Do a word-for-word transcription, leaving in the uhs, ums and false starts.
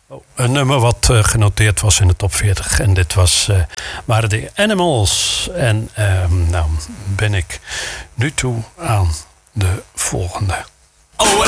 Oh, een nummer wat uh, genoteerd was in de top veertig. En dit was, uh, waren de Animals. En uh, nou ben ik nu toe aan de volgende. Oh,